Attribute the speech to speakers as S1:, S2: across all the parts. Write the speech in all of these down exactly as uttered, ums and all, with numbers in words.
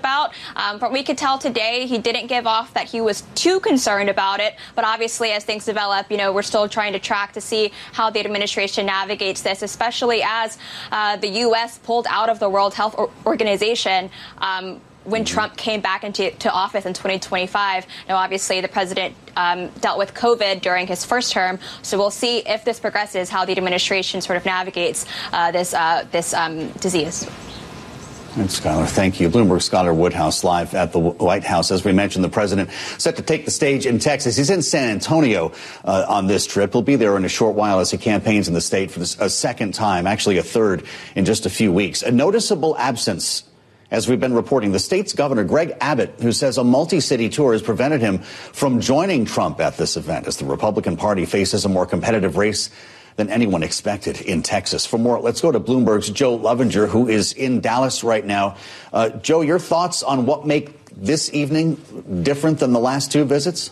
S1: about. Um, from what we could tell today, he didn't give off that he was too concerned about it. But obviously, as things develop, you know, we're still trying to track to see how the administration navigates this, especially as uh, the U S pulled out of the World Health Organization um, when Trump came back into to office in twenty twenty-five. Now, obviously, the president um, dealt with COVID during his first term, so we'll see if this progresses, how the administration sort of navigates uh, this uh, this um, disease.
S2: And Skylar, thank you. Bloomberg Skylar Woodhouse live at the White House. As we mentioned, the president set to take the stage in Texas. He's in San Antonio uh, on this trip. He'll be there in a short while as he campaigns in the state for this, a second time, actually a third in just a few weeks. A noticeable absence, as we've been reporting, the state's governor, Greg Abbott, who says a multi-city tour has prevented him from joining Trump at this event as the Republican Party faces a more competitive race than anyone expected in Texas. For more, let's go to Bloomberg's Joe Lovinger, who is in Dallas right now. Uh, Joe, your thoughts on what make this evening different than the last two visits?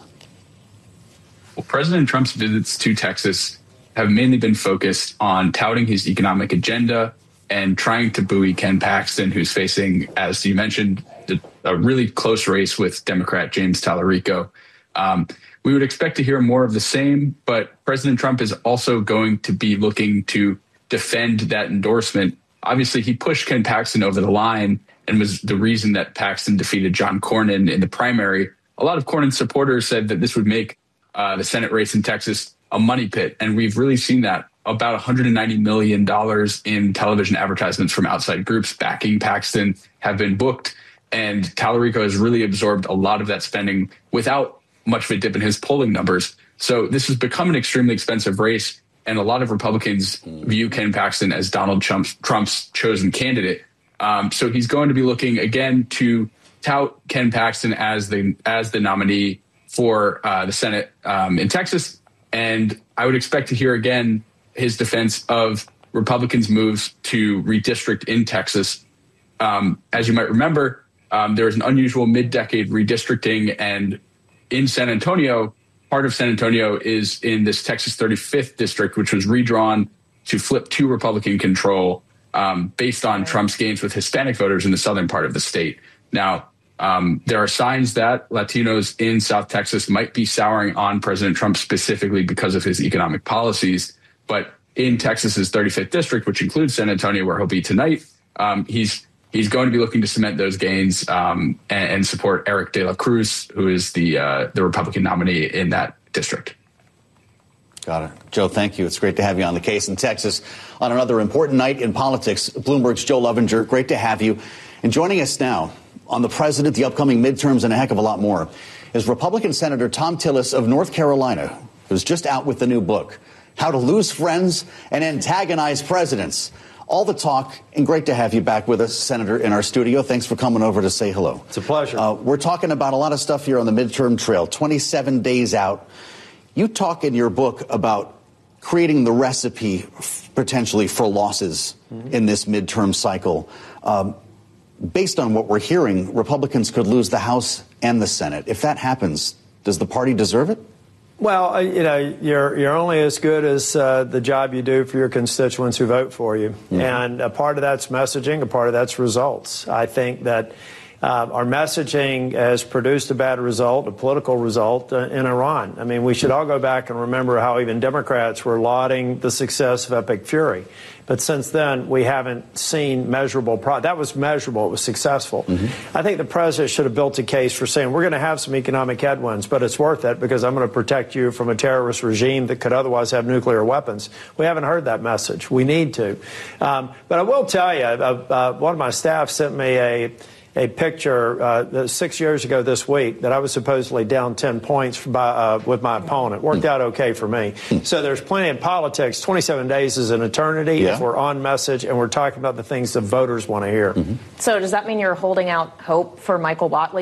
S3: Well, President Trump's visits to Texas have mainly been focused on touting his economic agenda and trying to buoy Ken Paxton, who's facing, as you mentioned, a really close race with Democrat James Tallarico. Um, we would expect to hear more of the same, but President Trump is also going to be looking to defend that endorsement. Obviously, he pushed Ken Paxton over the line and was the reason that Paxton defeated John Cornyn in the primary. A lot of Cornyn supporters said that this would make uh, the Senate race in Texas a money pit, and we've really seen that. About one hundred ninety million dollars in television advertisements from outside groups backing Paxton have been booked, and Tallarico has really absorbed a lot of that spending without much of a dip in his polling numbers. So this has become an extremely expensive race, and a lot of Republicans view Ken Paxton as Donald Trump's, Trump's chosen candidate. Um, so he's going to be looking again to tout Ken Paxton as the as the nominee for uh, the Senate um, in Texas, and I would expect to hear again his defense of Republicans' moves to redistrict in Texas. Um, as you might remember, um, there was an unusual mid-decade redistricting, and in San Antonio, part of San Antonio is in this Texas thirty-fifth district, which was redrawn to flip to Republican control um, based on Trump's gains with Hispanic voters in the southern part of the state. Now, um, there are signs that Latinos in South Texas might be souring on President Trump specifically because of his economic policies. But in Texas's thirty-fifth district, which includes San Antonio, where he'll be tonight, um, he's He's going to be looking to cement those gains um, and, and support Eric De La Cruz, who is the uh, the Republican nominee in that district.
S2: Got it. Joe, thank you. It's great to have you on the case in Texas on another important night in politics. Bloomberg's Joe Lovinger, great to have you. And joining us now on the president, the upcoming midterms, and a heck of a lot more is Republican Senator Thom Tillis of North Carolina, who's just out with the new book, How to Lose Friends and Antagonize Presidents. All the talk, and great to have you back with us, Senator, in our studio. Thanks for coming over to say hello.
S4: It's a pleasure.
S2: Uh, we're talking about a lot of stuff here on the midterm trail, twenty-seven days out. You talk in your book about creating the recipe f- potentially for losses mm-hmm. in this midterm cycle. Um, based on what we're hearing, Republicans could lose the House and the Senate. If that happens, does the party deserve it?
S4: Well, you know, you're you're only as good as uh, the job you do for your constituents who vote for you. Mm-hmm. And a part of that's messaging, a part of that's results. I think that uh, our messaging has produced a bad result, a political result uh, in Iran. I mean, we should all go back and remember how even Democrats were lauding the success of Epic Fury. But since then, we haven't seen measurable pro- that was measurable. It was successful. Mm-hmm. I think the president should have built a case for saying we're going to have some economic headwinds, but it's worth it because I'm going to protect you from a terrorist regime that could otherwise have nuclear weapons. We haven't heard that message. We need to. Um, but I will tell you, uh, uh, one of my staff sent me a a picture uh, six years ago this week that I was supposedly down ten points by, uh, with my opponent. Worked out okay for me. So there's plenty in politics. twenty-seven days is an eternity yeah. if we're on message and we're talking about the things the voters want to hear.
S5: Mm-hmm. So does that mean you're holding out hope for Michael Whatley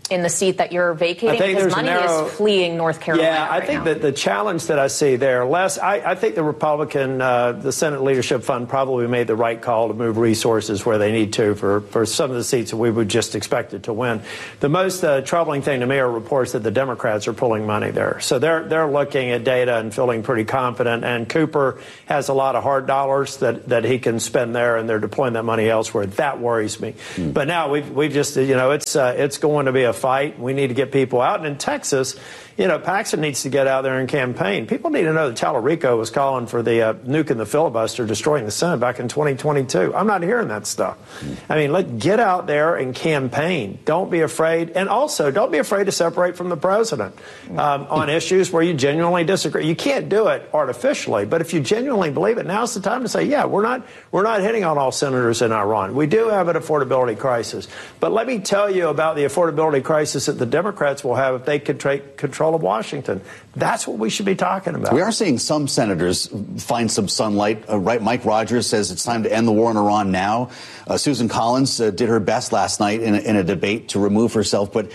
S5: in the seat that you're vacating?
S4: I think
S5: because
S4: there's
S5: money
S4: narrow,
S5: is fleeing North Carolina.
S4: Yeah, I
S5: right
S4: think
S5: now.
S4: that the challenge that I see there, Les, I, I think the Republican, uh, the Senate Leadership Fund probably made the right call to move resources where they need to for, for some of the seats that we would just expect it to win. The most uh, troubling thing to me are reports that the Democrats are pulling money there. So they're they're looking at data and feeling pretty confident. And Cooper has a lot of hard dollars that, that he can spend there, and they're deploying that money elsewhere. That worries me. Mm. But now we've we've just you know it's uh, it's going to be a fight. We need to get people out. And in Texas, you know, Paxton needs to get out there and campaign. People need to know that Tallarico was calling for the uh, nuking the filibuster, destroying the Senate back in twenty twenty-two. I'm not hearing that stuff. I mean, let get out there and campaign. Don't be afraid. And also, don't be afraid to separate from the president um, on issues where you genuinely disagree. You can't do it artificially, but if you genuinely believe it, now's the time to say, yeah, we're not we're not hitting on all senators in Iran. We do have an affordability crisis. But let me tell you about the affordability crisis that the Democrats will have if they could take control of Washington. That's what we should be talking about.
S2: We are seeing some senators find some sunlight. Uh, right, Mike Rogers says it's time to end the war in Iran now. Uh, Susan Collins uh, did her best last night in a, in a debate to remove herself. But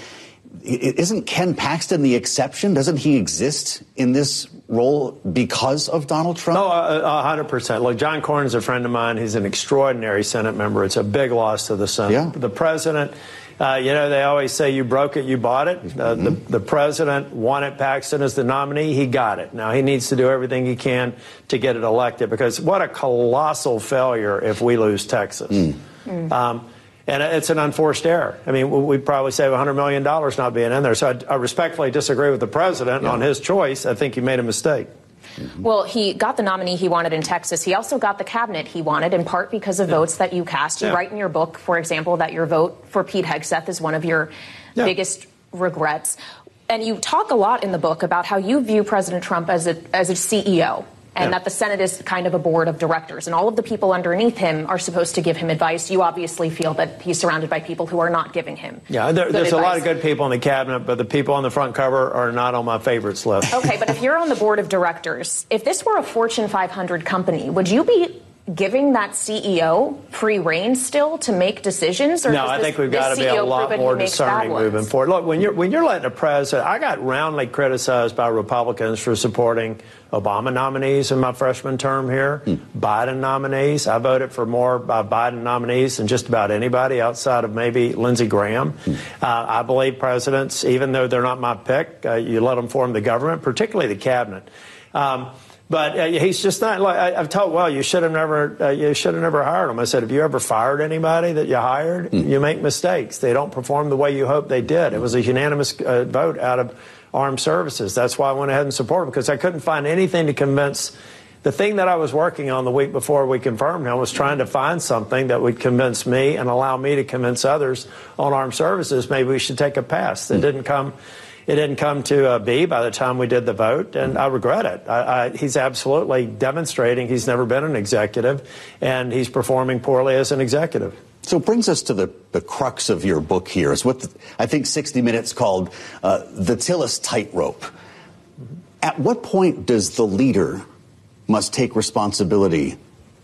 S2: isn't Ken Paxton the exception? Doesn't he exist in this role because of Donald Trump?
S4: No, a hundred percent. Look, John Cornyn is a friend of mine. He's an extraordinary Senate member. It's a big loss to the Senate.
S2: Yeah.
S4: The president. Uh, you know, they always say you broke it, you bought it. Uh, mm-hmm. the, the president wanted Paxton as the nominee. He got it. Now, he needs to do everything he can to get it elected, because what a colossal failure if we lose Texas. Mm. Mm. Um, and it's an unforced error. I mean, we'd probably save one hundred million dollars not being in there. So I, I respectfully disagree with the president yeah. on his choice. I think he made a mistake.
S5: Mm-hmm. Well, he got the nominee he wanted in Texas. He also got the cabinet he wanted, in part because of yeah. votes that you cast. You yeah. write in your book, for example, that your vote for Pete Hegseth is one of your yeah. biggest regrets. And you talk a lot in the book about how you view President Trump as a as a C E O. And yeah. that the Senate is kind of a board of directors, and all of the people underneath him are supposed to give him advice. You obviously feel that he's surrounded by people who are not giving him.
S4: Yeah, there, there's
S5: advice.
S4: a lot of good people in the cabinet, but the people on the front cover are not on my favorites list.
S5: Okay, but if you're on the board of directors, if this were a Fortune five hundred company, would you be giving that C E O free rein still to make decisions? Or
S4: no, I
S5: this,
S4: think we've got to be a lot more discerning moving forward. Look, when you're when you're letting a president, I got roundly criticized by Republicans for supporting Obama nominees in my freshman term here, hmm. Biden nominees. I voted for more uh, Biden nominees than just about anybody outside of maybe Lindsey Graham. Hmm. Uh, I believe presidents, even though they're not my pick, uh, you let them form the government, particularly the cabinet. Um, But uh, he's just not. Like, I, I've told, well, you should have never, uh, you should have never hired him. I said, have you ever fired anybody that you hired? Mm. You make mistakes. They don't perform the way you hope they did. It was a unanimous uh, vote out of Armed Services. That's why I went ahead and supported him, because I couldn't find anything to convince. The thing that I was working on the week before we confirmed him was trying to find something that would convince me and allow me to convince others on Armed Services maybe we should take a pass. It mm. didn't come. It didn't come to uh, be by the time we did the vote, and I regret it. I, I, he's absolutely demonstrating he's never been an executive, and he's performing poorly as an executive.
S2: So it brings us to the, the crux of your book here. It's what the, I think sixty minutes called uh, the Tillis tightrope. Mm-hmm. At what point does the leader must take responsibility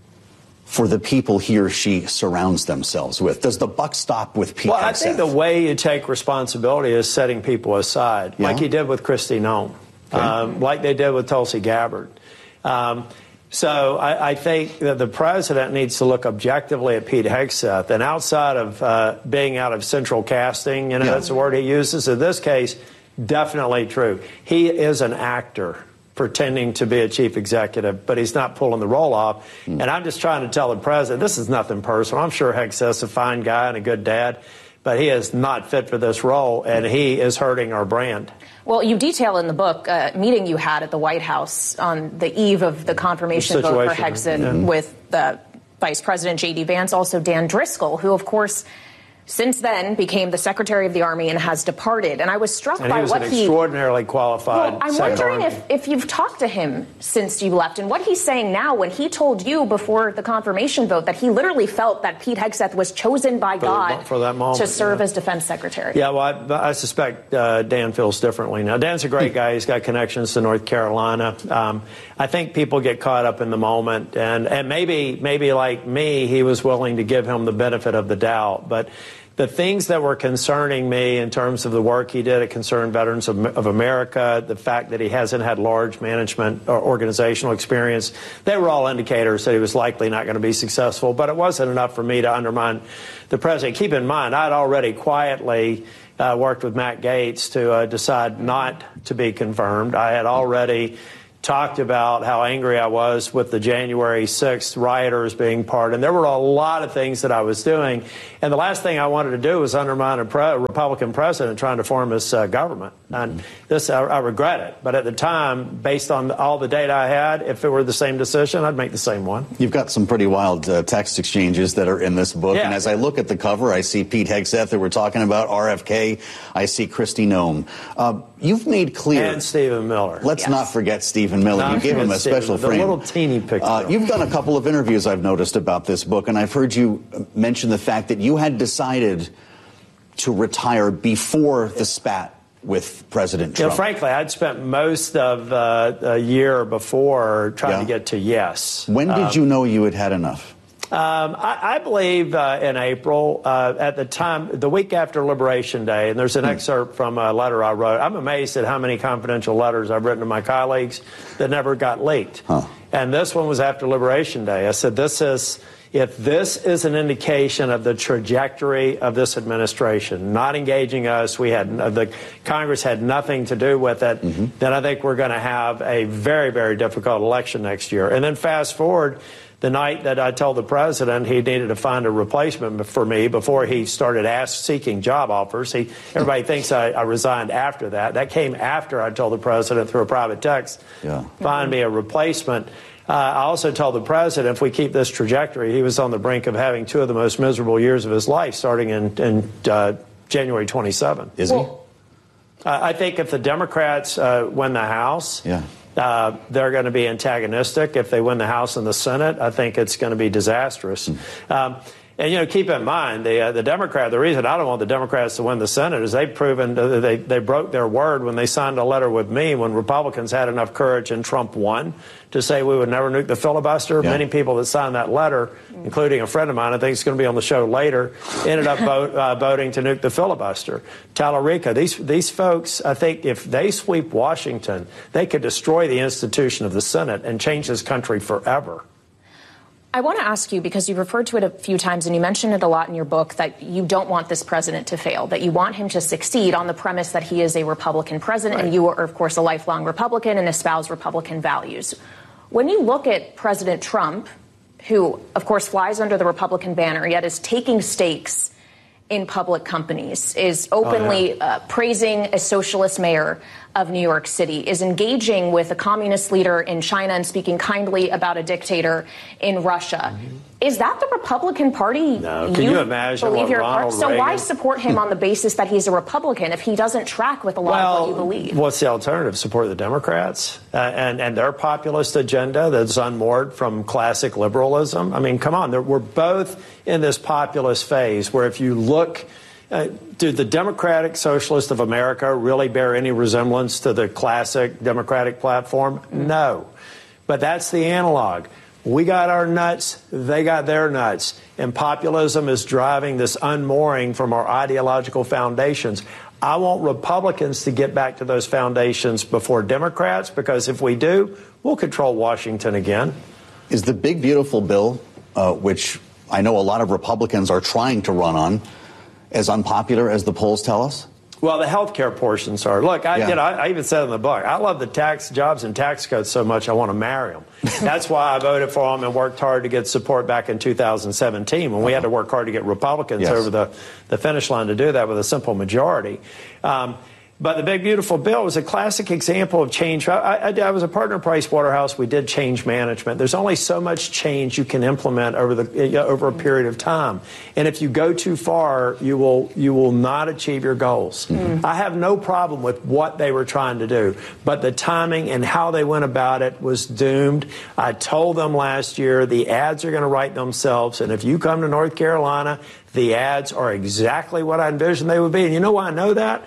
S2: for the people he or she surrounds themselves with? Does the buck stop with Pete
S4: Well,
S2: Hegseth?
S4: I think the way you take responsibility is setting people aside, yeah. like he did with Kristi Noem, okay. um, like they did with Tulsi Gabbard. Um, so I, I think that the president needs to look objectively at Pete Hegseth, and outside of uh, being out of central casting, you know, yeah. that's the word he uses. In this case, definitely true. He is an actor pretending to be a chief executive, but he's not pulling the role off. Mm. And I'm just trying to tell the president, this is nothing personal. I'm sure Hegseth's a fine guy and a good dad, but he is not fit for this role, and he is hurting our brand.
S5: Well, you detail in the book a meeting you had at the White House on the eve of the confirmation the vote for Hegseth yeah. with the Vice President J D Vance, also Dan Driscoll, who, of course, since then became the Secretary of the Army and has departed. And I was struck
S4: and
S5: by
S4: he was
S5: what
S4: an
S5: he...
S4: extraordinarily qualified
S5: well, I'm wondering if, if you've talked to him since you left, and what he's saying now when he told you before the confirmation vote that he literally felt that Pete Hegseth was chosen by
S4: for,
S5: God
S4: for that moment,
S5: to serve
S4: yeah.
S5: as Defense Secretary.
S4: Yeah, well, I, I suspect uh, Dan feels differently now. Dan's a great guy. He's got connections to North Carolina. Um, I think people get caught up in the moment, and, and maybe, maybe like me, he was willing to give him the benefit of the doubt. But the things that were concerning me in terms of the work he did at Concerned Veterans of, of America, the fact that he hasn't had large management or organizational experience, they were all indicators that he was likely not going to be successful. But it wasn't enough for me to undermine the president. Keep in mind, I'd already quietly uh, worked with Matt Gaetz to uh, decide not to be confirmed. I had already talked about how angry I was with the January sixth rioters being part, and there were a lot of things that I was doing. And the last thing I wanted to do was undermine a pre- Republican president trying to form his uh, government. And this, I, I regret it. But at the time, based on all the data I had, if it were the same decision, I'd make the same one.
S2: You've got some pretty wild uh, text exchanges that are in this book.
S4: Yeah.
S2: And as I look at the cover, I see Pete Hegseth that we're talking about, R F K. I see Kristi Noem. Uh, you've made clear.
S4: And Stephen Miller.
S2: Let's
S4: yes.
S2: not forget Stephen Miller.
S4: Not
S2: you gave him a
S4: Stephen,
S2: special
S4: the
S2: frame.
S4: little teeny picture.
S2: Uh, you've done a couple of interviews I've noticed about this book, and I've heard you mention the fact that you had decided to retire before the spat with President Trump.
S4: You know, frankly, I'd spent most of uh, a year before trying
S2: Yeah.
S4: to get to yes.
S2: When did
S4: um,
S2: you know you had had enough?
S4: Um, I, I believe uh, in April, uh, at the time, the week after Liberation Day, and there's an excerpt from a letter I wrote. I'm amazed at how many confidential letters I've written to my colleagues that never got leaked.
S2: Huh.
S4: And this one was after Liberation Day. I said, this is, if this is an indication of the trajectory of this administration, not engaging us, we had, the Congress had nothing to do with it, mm-hmm. then I think we're going to have a very, very difficult election next year. And then fast forward, the night that I told the president he needed to find a replacement for me before he started ask, seeking job offers. He, everybody thinks I, I resigned after that. That came after I told the president through a private text, yeah. find me a replacement. Uh, I also told the president if we keep this trajectory, he was on the brink of having two of the most miserable years of his life starting in, in uh, January twenty-seventh.
S2: Is he?
S4: Well, uh, I think if the Democrats uh, win the House,
S2: yeah.
S4: Uh, they're going to be antagonistic. If they win the House and the Senate, I think it's going to be disastrous. Mm. Um, and, you know, keep in mind, the, uh, the Democrat, the reason I don't want the Democrats to win the Senate is they've proven uh, they, they broke their word when they signed a letter with me when Republicans had enough courage and Trump won to say we would never nuke the filibuster. Yeah. Many people that signed that letter, including a friend of mine, I think is going to be on the show later, ended up vote, uh, voting to nuke the filibuster. Tallarico, these, these folks, I think if they sweep Washington, they could destroy the institution of the Senate and change this country forever.
S5: I want to ask you, because you referred to it a few times and you mentioned it a lot in your book, that you don't want this president to fail, that you want him to succeed on the premise that he is a Republican president, right. And you are, of course, a lifelong Republican and espouse Republican values. When you look at President Trump, who, of course, flies under the Republican banner, yet is taking stakes in public companies, is openly oh, yeah. uh, praising a socialist mayor of New York City, is engaging with a communist leader in China and speaking kindly about a dictator in Russia. Mm-hmm. Is that the Republican Party?
S4: No. Can you, you imagine
S5: believe
S4: what
S5: you're
S4: Ronald
S5: part? So
S4: Reagan...
S5: why support him on the basis that he's a Republican if he doesn't track with a lot
S4: well,
S5: of what you believe?
S4: What's the alternative? Support the Democrats uh, and, and their populist agenda that's unmoored from classic liberalism? I mean, come on. We're both in this populist phase where if you look... Uh, do the Democratic Socialists of America really bear any resemblance to the classic Democratic platform? No. But that's the analog. We got our nuts, they got their nuts. And populism is driving this unmooring from our ideological foundations. I want Republicans to get back to those foundations before Democrats, because if we do, we'll control Washington again.
S2: Is the big, beautiful bill, uh, which I know a lot of Republicans are trying to run on, as unpopular as the polls tell us?
S4: Well, the health care portions are. Look, I,
S2: yeah.
S4: you know, I, I even said in the book, I love the tax jobs and tax cuts so much I want to marry them. That's why I voted for them and worked hard to get support back in two thousand seventeen when we uh-huh. had to work hard to get Republicans yes. over the, the finish line to do that with a simple majority. Um, But the big, beautiful bill was a classic example of change. I, I, I was a partner of Price Waterhouse. We did change management. There's only so much change you can implement over the over a period of time. And if you go too far, you will you will not achieve your goals. Mm-hmm. I have no problem with what they were trying to do, but the timing and how they went about it was doomed. I told them last year the ads are going to write themselves. And if you come to North Carolina, the ads are exactly what I envisioned they would be. And you know why I know that?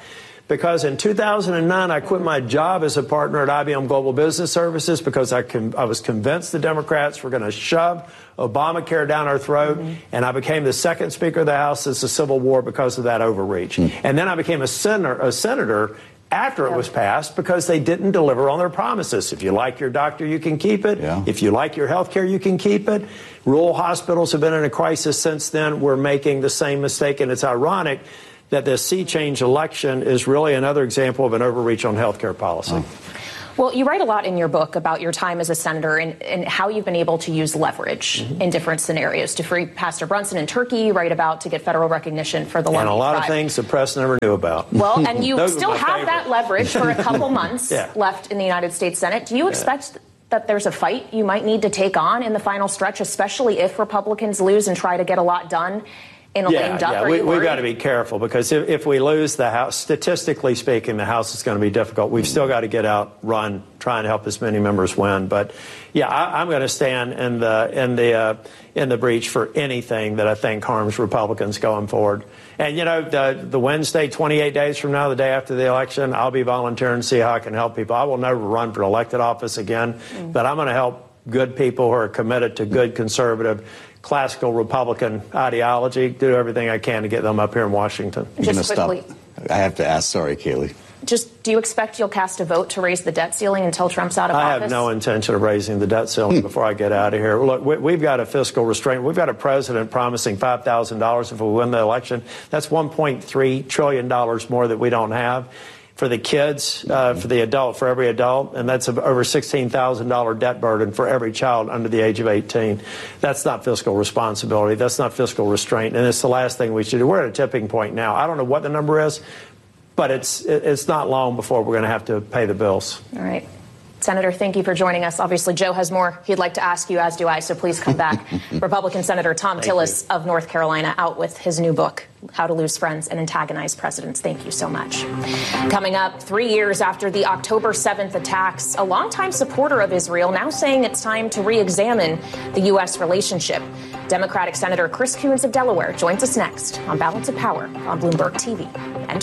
S4: because in two thousand nine, I quit my job as a partner at I B M Global Business Services because I, con- I was convinced the Democrats were going to shove Obamacare down our throat, mm-hmm. and I became the second Speaker of the House since the Civil War because of that overreach. Mm-hmm. And then I became a senator, a senator after it was passed because they didn't deliver on their promises. If you like your doctor, you can keep it. Yeah. If you like your health care, you can keep it. Rural hospitals have been in a crisis since then. We're making the same mistake, and it's ironic that the sea change election is really another example of an overreach on health care policy.
S2: Oh.
S5: Well, you write a lot in your book about your time as a senator and, and how you've been able to use leverage mm-hmm. in different scenarios. To free Pastor Brunson in Turkey, you write about to get federal recognition for the Lundy
S4: And a lot
S5: tribe.
S4: of things the press never knew about.
S5: Well, and you still have
S4: favorite.
S5: that leverage for a couple months
S4: yeah.
S5: left in the United States Senate. Do you expect yeah. that there's a fight you might need to take on in the final stretch, especially if Republicans lose and try to get a lot done in a
S4: yeah,
S5: lame duck?
S4: Yeah, we, we've got to be careful because if, if we lose the House, statistically speaking, the House is going to be difficult. We've still got to get out, run, try and help as many members win. But yeah, I, I'm going to stand in the in the uh, in the breach for anything that I think harms Republicans going forward. And you know, the, the Wednesday, twenty-eight days from now, the day after the election, I'll be volunteering to see how I can help people. I will never run for elected office again, mm. but I'm going to help good people who are committed to good conservative, classical Republican ideology, do everything I can to get them up here in Washington.
S5: Just quickly.
S2: Stop. I have to ask. Sorry, Kayleigh.
S5: Just, do you expect you'll cast a vote to raise the debt ceiling until Trump's out of
S4: I
S5: office?
S4: I have no intention of raising the debt ceiling before I get out of here. Look, we, we've got a fiscal restraint. We've got a president promising five thousand dollars if we win the election. That's one point three trillion dollars more that we don't have. For the kids, uh, for the adult, for every adult, and that's over sixteen thousand dollars debt burden for every child under the age of eighteen. That's not fiscal responsibility. That's not fiscal restraint, and it's the last thing we should do. We're at a tipping point now. I don't know what the number is, but it's it's not long before we're going to have to pay the bills.
S5: All right. Senator, thank you for joining us. Obviously, Joe has more he'd like to ask you, as do I, so please come back. Republican Senator Thom
S4: Thank
S5: Tillis
S4: you.
S5: of North Carolina out with his new book, How to Lose Friends and Antagonize Presidents. Thank you so much. Coming up, three years after the October seventh attacks, a longtime supporter of Israel now saying it's time to re-examine the U S relationship. Democratic Senator Chris Coons of Delaware joins us next on Balance of Power on Bloomberg T V and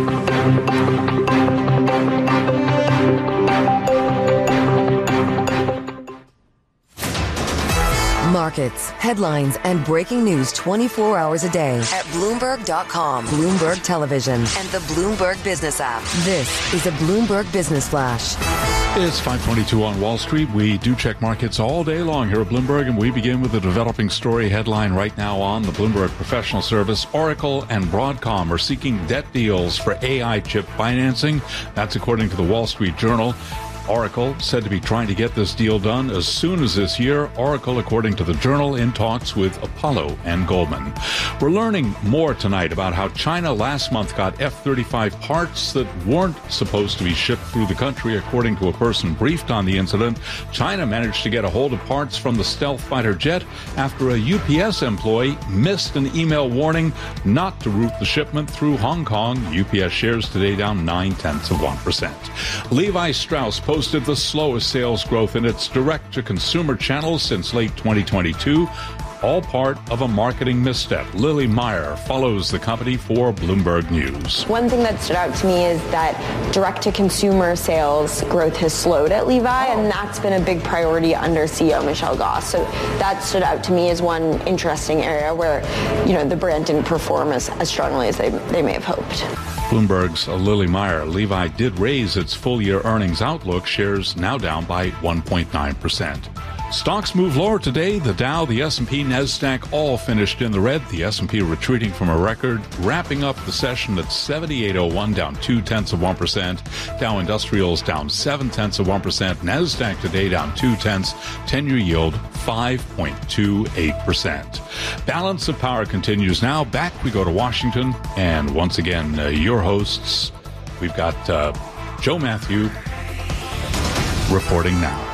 S5: radio.
S6: Markets, headlines, and breaking news twenty-four hours a day at Bloomberg dot com, Bloomberg Television, and the Bloomberg Business app. This is a Bloomberg Business Flash.
S7: It's five twenty-two on Wall Street. We do check markets all day long here at Bloomberg, and we begin with a developing story headline right now on the Bloomberg Professional Service. Oracle and Broadcom are seeking debt deals for A I chip financing. That's according to the Wall Street Journal. Oracle said to be trying to get this deal done as soon as this year. Oracle, according to the Journal, in talks with Apollo and Goldman. We're learning more tonight about how China last month got F thirty-five parts that weren't supposed to be shipped through the country. According to a person briefed on the incident, China managed to get a hold of parts from the stealth fighter jet after a U P S employee missed an email warning not to route the shipment through Hong Kong. U P S shares today down nine-tenths of one percent. Levi Strauss posted the slowest sales growth in its direct-to-consumer channels since late twenty twenty-two, all part of a marketing misstep. Lily Meyer follows the company for Bloomberg News.
S8: One thing that stood out to me is that direct-to-consumer sales growth has slowed at Levi, and that's been a big priority under C E O Michelle Goss. So that stood out to me as one interesting area where, you know, the brand didn't perform as, as strongly as they, they may have hoped.
S7: Bloomberg's Lily Meyer. Levi did raise its full-year earnings outlook. Shares now down by one point nine percent. Stocks move lower today. The Dow, the S and P, NASDAQ all finished in the red. The S and P retreating from a record, wrapping up the session at seventy-eight oh one, down two-tenths of one percent. Dow Industrials down seven-tenths of one percent. NASDAQ today down two-tenths. ten-year yield five point two eight percent. Balance of Power continues now. Back we go to Washington. And once again, uh, your hosts, we've got uh, Joe Matthew reporting now.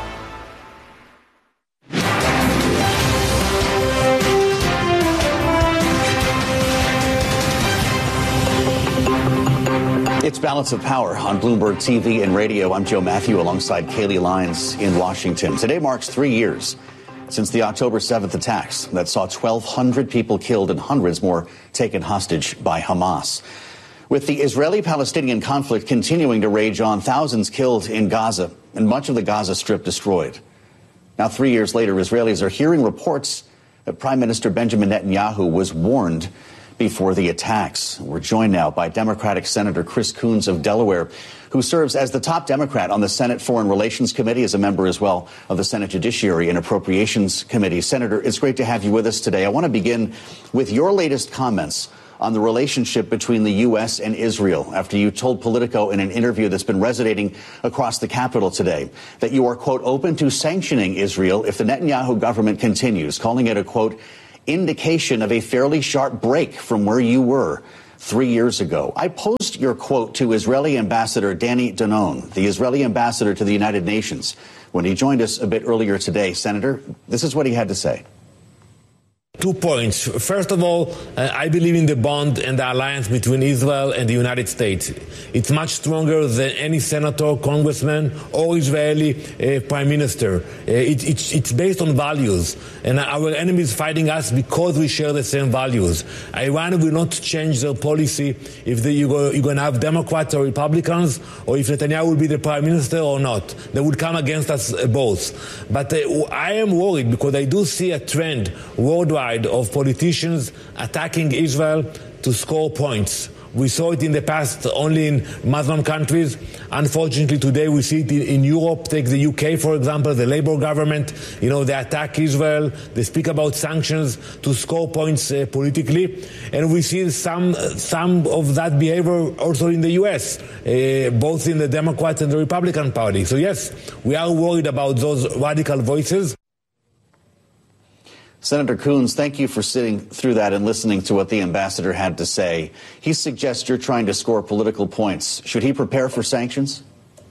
S2: It's Balance of Power on Bloomberg T V and radio. I'm Joe Matthew alongside Kayleigh Lyons in Washington. Today marks three years since the October seventh attacks that saw twelve hundred people killed and hundreds more taken hostage by Hamas. With the Israeli-Palestinian conflict continuing to rage on, thousands killed in Gaza and much of the Gaza Strip destroyed. Now, three years later, Israelis are hearing reports that Prime Minister Benjamin Netanyahu was warned before the attacks. We're joined now by Democratic Senator Chris Coons of Delaware, who serves as the top Democrat on the Senate Foreign Relations Committee, as a member as well of the Senate Judiciary and Appropriations Committee. Senator, it's great to have you with us today. I want to begin with your latest comments on the relationship between the U S and Israel after you told Politico in an interview that's been resonating across the Capitol today that you are, quote, open to sanctioning Israel if the Netanyahu government continues, calling it a, quote, indication of a fairly sharp break from where you were three years ago. I posed your quote to Israeli Ambassador Danny Danon, the Israeli ambassador to the United Nations, when he joined us a bit earlier today. Senator, this is what he had to say.
S9: Two points. First of all, uh, I believe in the bond and the alliance between Israel and the United States. It's much stronger than any senator, congressman, or Israeli uh, prime minister. Uh, it, it's, it's based on values, and our enemies fighting us because we share the same values. Iran will not change their policy if the, you go, you're going to have Democrats or Republicans, or if Netanyahu will be the prime minister or not. They would come against us uh, both. But uh, I am worried because I do see a trend worldwide of politicians attacking Israel to score points. We saw it in the past only in Muslim countries. Unfortunately, today we see it in, in Europe. Take the U K, for example, the Labour government. You know, they attack Israel. They speak about sanctions to score points uh, politically. And we see some some of that behavior also in the U S, uh, both in the Democrats and the Republican Party. So, yes, we are worried about those radical voices.
S2: Senator Coons, thank you for sitting through that and listening to what the ambassador had to say. He suggests you're trying to score political points. Should he prepare for sanctions?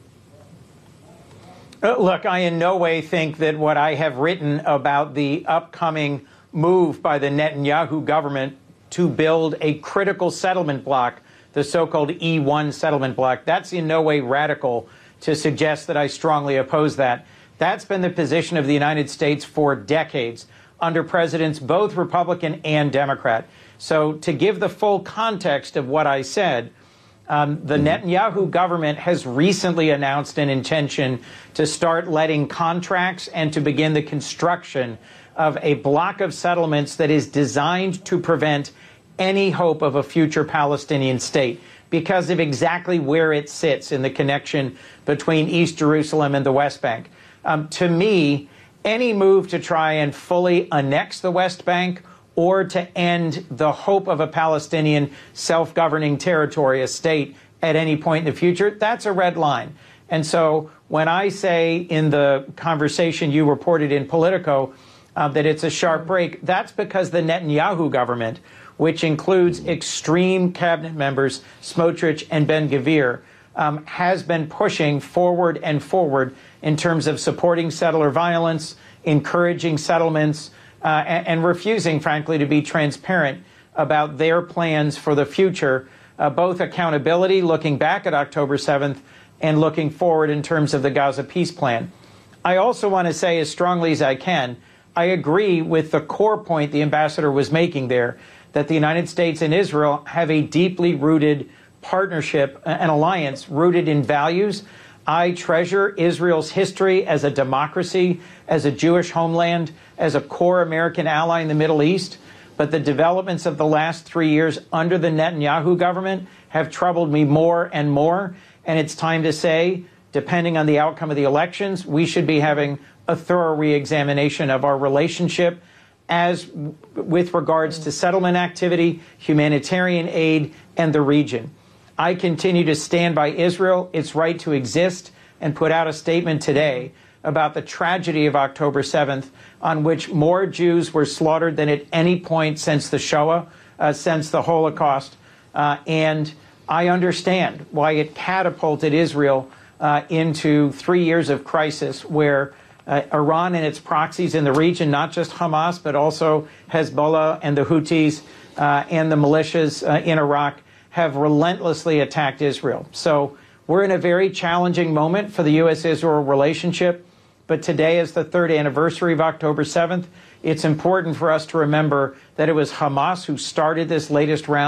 S10: Uh, look, I in no way think that what I have written about the upcoming move by the Netanyahu government to build a critical settlement bloc, the so-called E one settlement bloc, that's in no way radical to suggest that I strongly oppose that. That's been the position of the United States for decades, under presidents both Republican and Democrat. So to give the full context of what I said, um, the Netanyahu government has recently announced an intention to start letting contracts and to begin the construction of a block of settlements that is designed to prevent any hope of a future Palestinian state because of exactly where it sits in the connection between East Jerusalem and the West Bank. Um, to me, any move to try and fully annex the West Bank or to end the hope of a Palestinian self-governing territory, a state, at any point in the future, that's a red line. And so when I say in the conversation you reported in Politico uh, that it's a sharp break, that's because the Netanyahu government, which includes extreme cabinet members, Smotrich and Ben-Gvir, um, has been pushing forward and forward in terms of supporting settler violence, encouraging settlements, uh, and, and refusing, frankly, to be transparent about their plans for the future, uh, both accountability, looking back at October seventh, and looking forward in terms of the Gaza peace plan. I also want to say as strongly as I can, I agree with the core point the ambassador was making there, that the United States and Israel have a deeply rooted partnership, an alliance rooted in values. I treasure Israel's history as a democracy, as a Jewish homeland, as a core American ally in the Middle East. But the developments of the last three years under the Netanyahu government have troubled me more and more. And it's time to say, depending on the outcome of the elections, we should be having a thorough reexamination of our relationship as with regards to settlement activity, humanitarian aid, and the region. I continue to stand by Israel, its right to exist, and put out a statement today about the tragedy of October seventh, on which more Jews were slaughtered than at any point since the Shoah, uh, since the Holocaust. Uh, and I understand why it catapulted Israel uh, into three years of crisis where uh, Iran and its proxies in the region, not just Hamas, but also Hezbollah and the Houthis uh, and the militias uh, in Iraq, have relentlessly attacked Israel. So we're in a very challenging moment for the U S Israel relationship. But today is the third anniversary of October seventh. It's important for us to remember that it was Hamas who started this latest round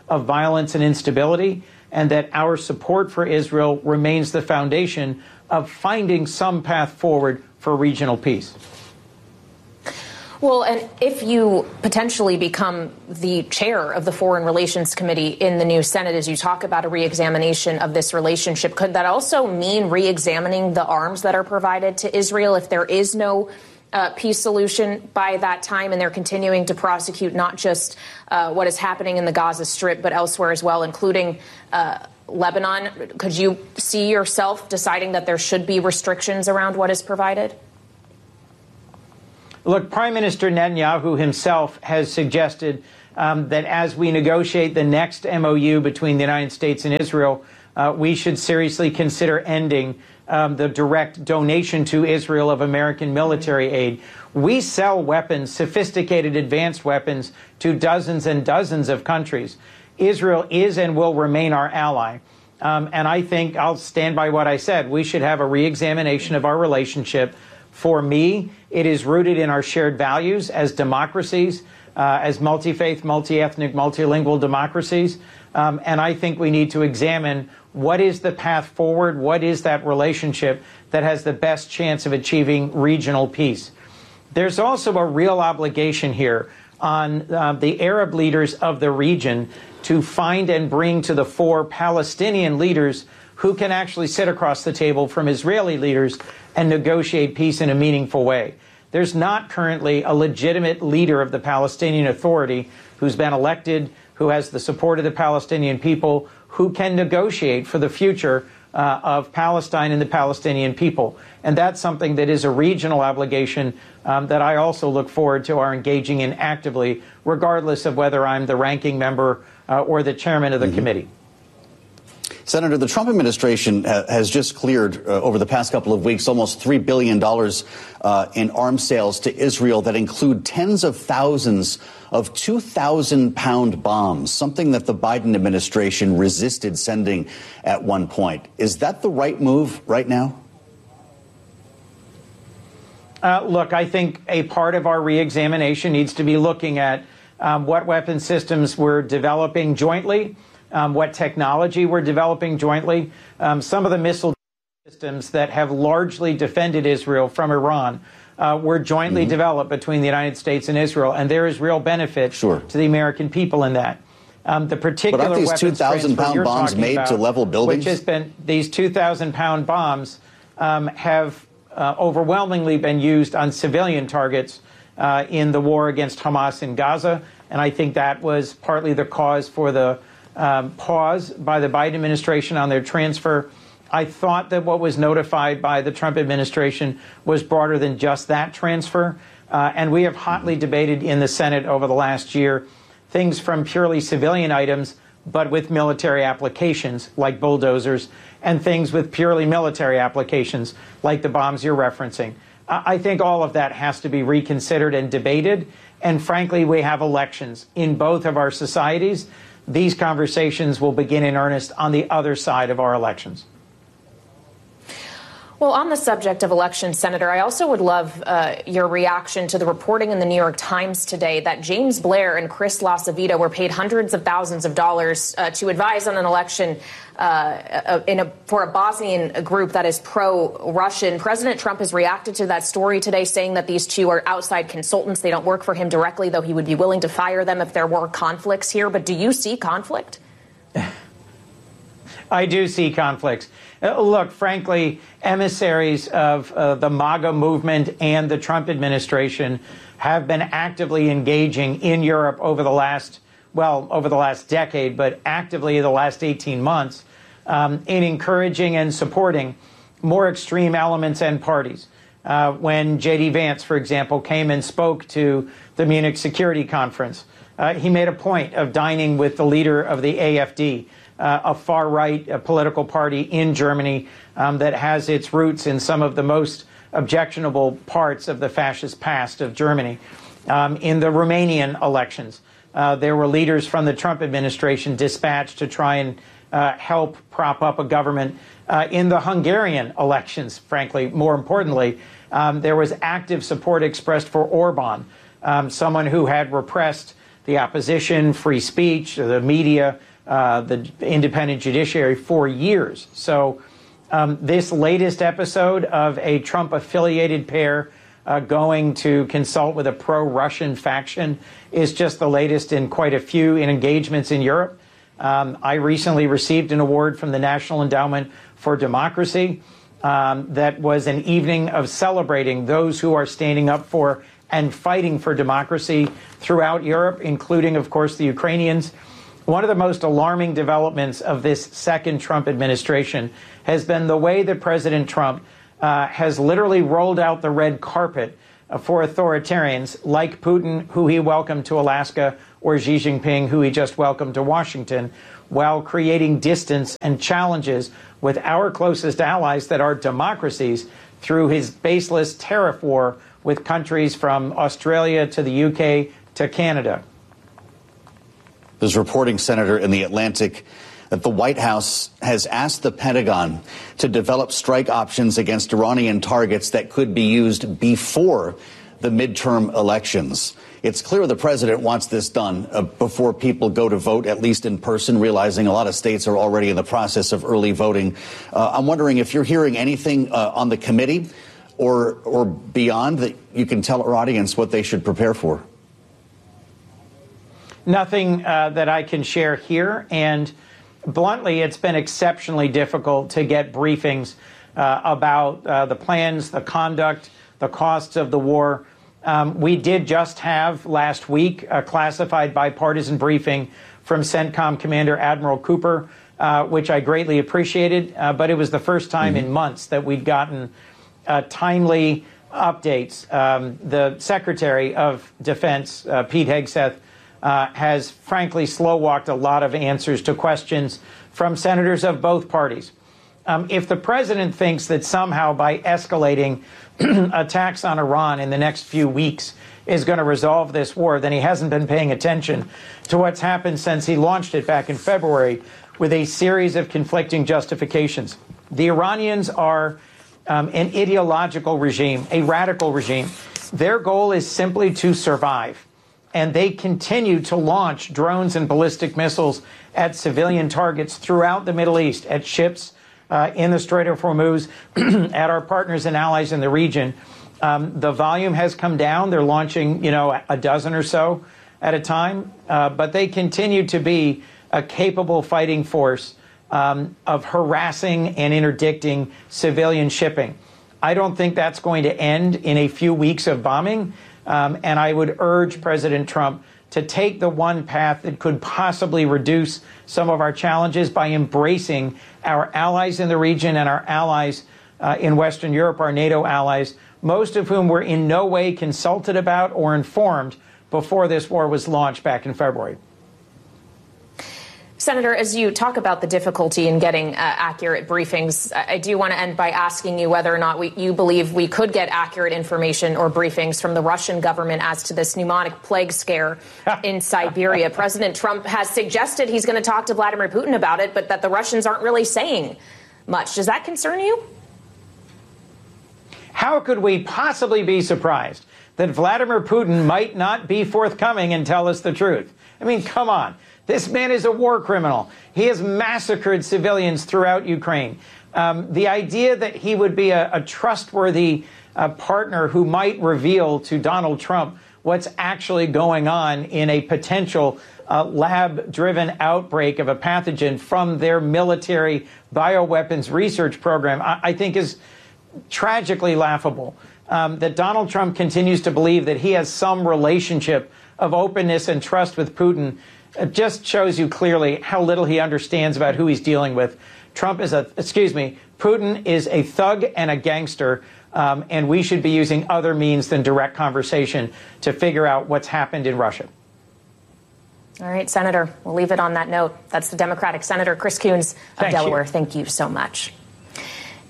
S10: of violence and instability, and that our support for Israel remains the foundation of finding some path forward for regional peace.
S5: Well, and if you potentially become the chair of the Foreign Relations Committee in the new Senate, as you talk about a reexamination of this relationship, could that also mean reexamining the arms that are provided to Israel if there is no uh, peace solution by that time, and they're continuing to prosecute not just uh, what is happening in the Gaza Strip, but elsewhere as well, including uh, Lebanon? Could you see yourself deciding that there should be restrictions around what is provided?
S10: Look, Prime Minister Netanyahu himself has suggested um, that as we negotiate the next M O U between the United States and Israel, uh, we should seriously consider ending um, the direct donation to Israel of American military aid. We sell weapons, sophisticated advanced weapons, to dozens and dozens of countries. Israel is and will remain our ally. Um, and I think I'll stand by what I said. We should have a reexamination of our relationship. For me, it is rooted in our shared values as democracies, uh, as multi-faith, multi-ethnic, multilingual democracies. Um, and I think we need to examine what is the path forward, what is that relationship that has the best chance of achieving regional peace. There's also a real obligation here on uh, the Arab leaders of the region to find and bring to the fore Palestinian leaders who can actually sit across the table from Israeli leaders and negotiate peace in a meaningful way. There's not currently a legitimate leader of the Palestinian Authority who's been elected, who has the support of the Palestinian people, who can negotiate for the future uh, of Palestine and the Palestinian people. And that's something that is a regional obligation um, that I also look forward to our engaging in actively, regardless of whether I'm the ranking member uh, or the chairman of the mm-hmm. committee.
S2: Senator, the Trump administration uh, has just cleared uh, over the past couple of weeks almost three billion dollars uh, in arms sales to Israel that include tens of thousands of two thousand pound bombs, something that the Biden administration resisted sending at one point. Is that the right move right now?
S10: Uh, look, I think a part of our reexamination needs to be looking at um, what weapon systems we're developing jointly. Um, what technology we're developing jointly. Um, some of the missile systems that have largely defended Israel from Iran uh, were jointly mm-hmm. developed between the United States and Israel, and there is real benefit
S2: sure.
S10: to the American people in that. Um, the particular
S2: but aren't these two thousand pound bombs made
S10: about,
S2: to level buildings?
S10: Which has been, these two thousand pound bombs um, have uh, overwhelmingly been used on civilian targets uh, in the war against Hamas in Gaza, and I think that was partly the cause for the Um, pause by the Biden administration on their transfer. I thought that what was notified by the Trump administration was broader than just that transfer. Uh, and we have hotly debated in the Senate over the last year things from purely civilian items, but with military applications like bulldozers, and things with purely military applications like the bombs you're referencing. Uh, I think all of that has to be reconsidered and debated. And frankly, we have elections in both of our societies. These conversations will begin in earnest on the other side of our elections.
S5: Well, on the subject of elections, Senator, I also would love uh, your reaction to the reporting in the New York Times today that James Blair and Chris LaCivita were paid hundreds of thousands of dollars uh, to advise on an election uh, in a, for a Bosnian group that is pro-Russian. President Trump has reacted to that story today, saying that these two are outside consultants. They don't work for him directly, though he would be willing to fire them if there were conflicts here. But do you see conflict?
S10: I do see conflicts. Uh, look, frankly, emissaries of uh, the MAGA movement and the Trump administration have been actively engaging in Europe over the last, well, over the last decade, but actively the last eighteen months um, in encouraging and supporting more extreme elements and parties. Uh, when J D Vance, for example, came and spoke to the Munich Security Conference, uh, he made a point of dining with the leader of the A F D, Uh, a far-right uh, political party in Germany um, that has its roots in some of the most objectionable parts of the fascist past of Germany. Um, in the Romanian elections, uh, there were leaders from the Trump administration dispatched to try and uh, help prop up a government. Uh, in the Hungarian elections, frankly, more importantly, um, there was active support expressed for Orban, um, someone who had repressed the opposition, free speech, the media, uh, the independent judiciary for years. So um, this latest episode of a Trump-affiliated pair uh, going to consult with a pro-Russian faction is just the latest in quite a few in engagements in Europe. Um, I recently received an award from the National Endowment for Democracy um, that was an evening of celebrating those who are standing up for and fighting for democracy throughout Europe, including, of course, the Ukrainians. One of the most alarming developments of this second Trump administration has been the way that President Trump uh, has literally rolled out the red carpet uh, for authoritarians like Putin, who he welcomed to Alaska, or Xi Jinping, who he just welcomed to Washington, while creating distance and challenges with our closest allies that are democracies through his baseless tariff war with countries from Australia to the U K to Canada.
S2: There's reporting, Senator, in The Atlantic that the White House has asked the Pentagon to develop strike options against Iranian targets that could be used before the midterm elections. It's clear the president wants this done uh, before people go to vote, at least in person, realizing a lot of states are already in the process of early voting. Uh, I'm wondering if you're hearing anything uh, on the committee or or beyond that you can tell our audience what they should prepare for.
S10: Nothing uh, that I can share here. And bluntly, it's been exceptionally difficult to get briefings uh, about uh, the plans, the conduct, the costs of the war. Um, we did just have last week a classified bipartisan briefing from CENTCOM Commander Admiral Cooper, uh, which I greatly appreciated. Uh, but it was the first time mm-hmm. in months that we'd gotten uh, timely updates. Um, the Secretary of Defense, uh, Pete Hegseth, uh, has frankly slow-walked a lot of answers to questions from senators of both parties. Um, if the president thinks that somehow by escalating attacks on Iran in the next few weeks is going to resolve this war, then he hasn't been paying attention to what's happened since he launched it back in February with a series of conflicting justifications. The Iranians are um, an ideological regime, a radical regime. Their goal is simply to survive. And they continue to launch drones and ballistic missiles at civilian targets throughout the Middle East, at ships Uh, in the Strait of Hormuz, at our partners and allies in the region. Um, the volume has come down. They're launching, you know, a dozen or so at a time, uh, but they continue to be a capable fighting force um, of harassing and interdicting civilian shipping. I don't think that's going to end in a few weeks of bombing, um, and I would urge President Trump to take the one path that could possibly reduce some of our challenges by embracing our allies in the region and our allies uh, in Western Europe, our NATO allies, most of whom were in no way consulted about or informed before this war was launched back in February.
S5: Senator, as you talk about the difficulty in getting uh, accurate briefings, I do want to end by asking you whether or not we, you believe we could get accurate information or briefings from the Russian government as to this pneumonic plague scare in Siberia. President Trump has suggested he's going to talk to Vladimir Putin about it, but that the Russians aren't really saying much. Does that concern you?
S10: How could we possibly be surprised that Vladimir Putin might not be forthcoming and tell us the truth? I mean, come on. This man is a war criminal. He has massacred civilians throughout Ukraine. Um, the idea that he would be a, a trustworthy uh, partner who might reveal to Donald Trump what's actually going on in a potential uh, lab-driven outbreak of a pathogen from their military bioweapons research program, I, I think is tragically laughable. Um, that Donald Trump continues to believe that he has some relationship of openness and trust with Putin. It just shows you clearly how little he understands about who he's dealing with. Trump is a, excuse me, Putin is a thug and a gangster, um, and we should be using other means than direct conversation to figure out what's happened in Russia.
S5: All right, Senator, we'll leave it on that note. That's the Democratic Senator Chris Coons of
S10: Thank
S5: Delaware.
S10: You.
S5: Thank you so much.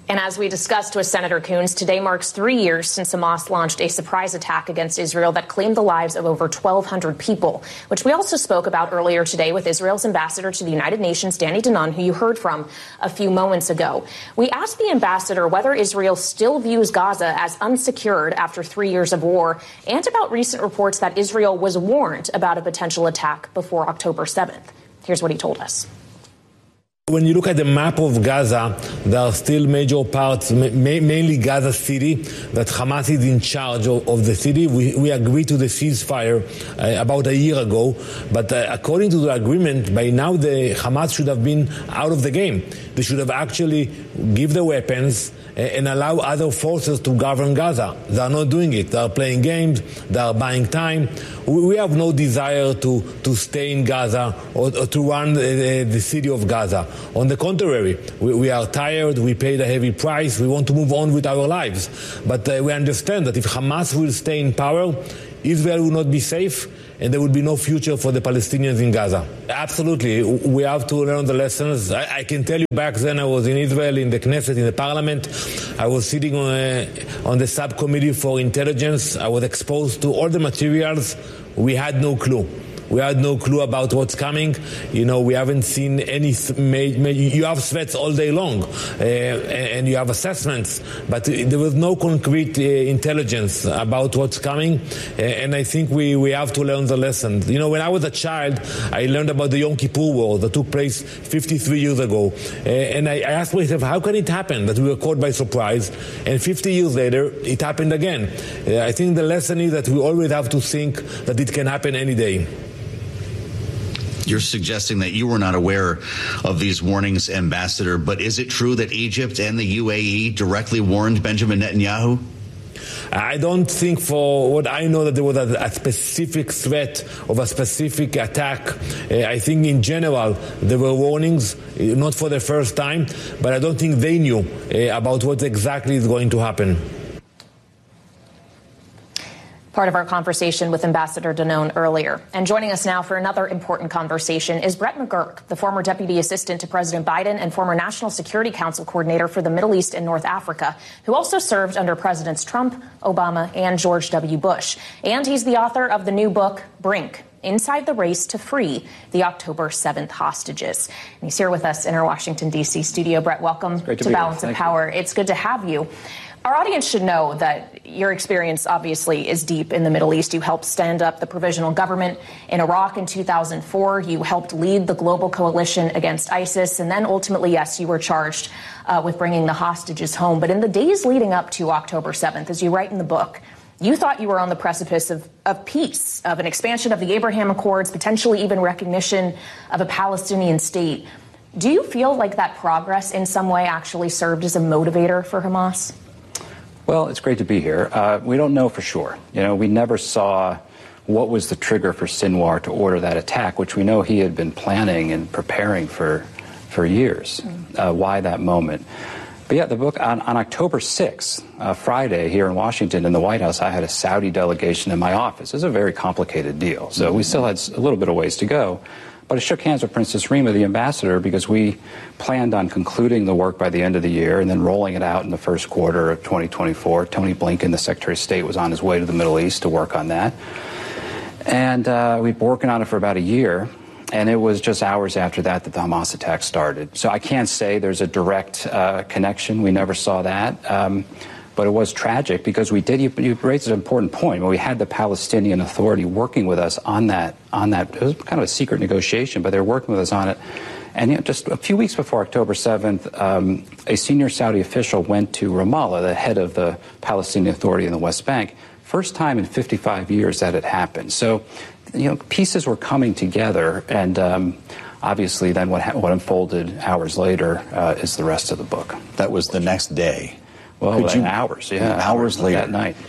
S5: And as we discussed with Senator Coons, today marks three years since Hamas launched a surprise attack against Israel that claimed the lives of over twelve hundred people, which we also spoke about earlier today with Israel's ambassador to the United Nations, Danny Danon, who you heard from a few moments ago. We asked the ambassador whether Israel still views Gaza as unsecured after three years of war, and about recent reports that Israel was warned about a potential attack before October seventh. Here's what he told us.
S9: When you look at the map of Gaza, there are still major parts, ma- mainly Gaza City, that Hamas is in charge of, of the city. We, we agreed to the ceasefire uh, about a year ago, but uh, according to the agreement, by now the Hamas should have been out of the game. They should have actually give the weapons and allow other forces to govern Gaza. They are not doing it. They are playing games. They are buying time. We have no desire to, to stay in Gaza or, or to run the, the city of Gaza. On the contrary, we, we are tired. We paid a heavy price. We want to move on with our lives. But uh, we understand that if Hamas will stay in power, Israel will not be safe, and there will be no future for the Palestinians in Gaza. Absolutely. We have to learn the lessons. I, I can tell you back then I was in Israel, in the Knesset, in the parliament. I was sitting on, a, on the subcommittee for intelligence. I was exposed to all the materials. We had no clue. We had no clue about what's coming. You know, we haven't seen any, you have threats all day long, uh, and you have assessments, but there was no concrete uh, intelligence about what's coming, uh, and I think we, we have to learn the lesson. You know, when I was a child, I learned about the Yom Kippur War that took place fifty-three years ago, uh, and I, I asked myself, how can it happen that we were caught by surprise, and fifty years later, it happened again? Uh, I think the lesson is that we always have to think that it can happen any day.
S2: You're suggesting that you were not aware of these warnings, Ambassador, but is it true that Egypt and the U A E directly warned Benjamin Netanyahu?
S9: I don't think, for what I know, that there was a, a specific threat of a specific attack. Uh, I think in general there were warnings, not for the first time, but I don't think they knew uh, about what exactly is going to happen.
S5: Part of our conversation with Ambassador Danon earlier. And joining us now for another important conversation is Brett McGurk, the former deputy assistant to President Biden and former National Security Council coordinator for the Middle East and North Africa, who also served under Presidents Trump, Obama, and George W. Bush. And he's the author of the new book, Brink: Inside the Race to Free the October seventh Hostages. And he's here with us in our Washington, D C studio. Brett, welcome to, to Balance of Power. You. It's good to have you. Our audience should know that your experience obviously is deep in the Middle East. You helped stand up the provisional government in Iraq in two thousand four. You helped lead the global coalition against ISIS. And then ultimately, yes, you were charged uh, with bringing the hostages home. But in the days leading up to October seventh, as you write in the book, you thought you were on the precipice of, of peace, of an expansion of the Abraham Accords, potentially even recognition of a Palestinian state. Do you feel like that progress in some way actually served as a motivator for Hamas?
S11: Well, it's great to be here. Uh, we don't know for sure. You know, we never saw what was the trigger for Sinwar to order that attack, which we know he had been planning and preparing for for years. Mm. Uh, why that moment? But yeah, the book on, on October sixth, uh, Friday, here in Washington in the White House, I had a Saudi delegation in my office. It was a very complicated deal. So mm-hmm. we still had a little bit of ways to go. But I shook hands with Princess Rima, the ambassador, because we planned on concluding the work by the end of the year and then rolling it out in the first quarter of twenty twenty-four. Tony Blinken, the Secretary of State, was on his way to the Middle East to work on that. And uh, we've been working on it for about a year. And it was just hours after that that the Hamas attack started. So I can't say there's a direct uh, connection. We never saw that. Um, But it was tragic because we did, you, you raised an important point, when we had the Palestinian Authority working with us on that, on that, it was kind of a secret negotiation, but they were working with us on it. And you know, just a few weeks before October seventh, um, a senior Saudi official went to Ramallah, the head of the Palestinian Authority in the West Bank. First time in fifty-five years that it happened. So, you know, pieces were coming together, and um, obviously then what, what unfolded hours later uh, is the rest of the book.
S2: That was the next day.
S11: Well,
S2: Could you,
S11: hours, yeah.
S2: Hours later.
S11: That night.